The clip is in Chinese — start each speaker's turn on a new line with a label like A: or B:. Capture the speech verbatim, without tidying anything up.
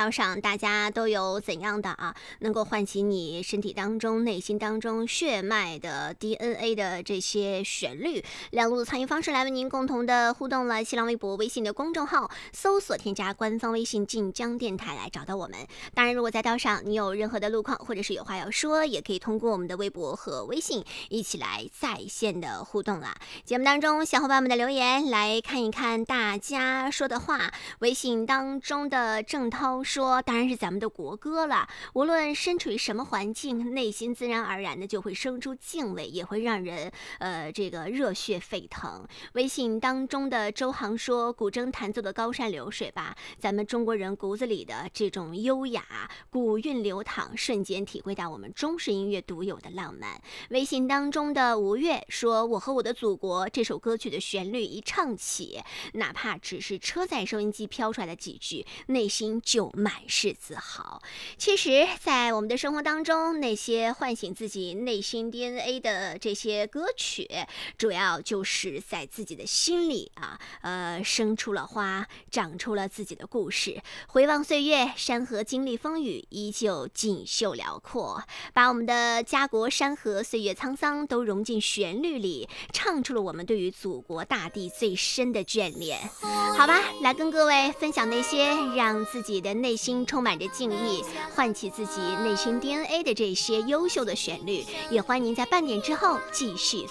A: 道上，大家都有怎样的啊，能够唤起你身体当中、内心当中血脉的 D N A 的这些旋律？两路参与方式来为您共同的互动了。新浪微博、微信的公众号搜索添加官方微信晋江电台来找到我们。当然，如果在道上你有任何的路况，或者是有话要说，也可以通过我们的微博和微信一起来在线的互动啦。节目当中小伙伴们的留言来看一看大家说的话。微信当中的郑涛说，当然是咱们的国歌了，无论身处于什么环境，内心自然而然的就会生出敬畏，也会让人呃这个热血沸腾。微信当中的周航说，古筝弹奏的高山流水吧，咱们中国人骨子里的这种优雅，古韵流淌，瞬间体会到我们中式音乐独有的浪漫。微信当中的吴越说，我和我的祖国这首歌曲的旋律一唱起，哪怕只是车载收音机飘出来的几句，内心就满是自豪。其实在我们的生活当中，那些唤醒自己内心 D N A 的这些歌曲，主要就是在自己的心里啊，呃，生出了花，长出了自己的故事。回望岁月，山河经历风雨，依旧锦绣辽阔，把我们的家国山河岁月沧桑都融进旋律里，唱出了我们对于祖国大地最深的眷恋。好吧，来跟各位分享那些让自己的内心充满着敬意，唤起自己内心 D N A 的这些优秀的旋律。也欢迎您在半点之后继续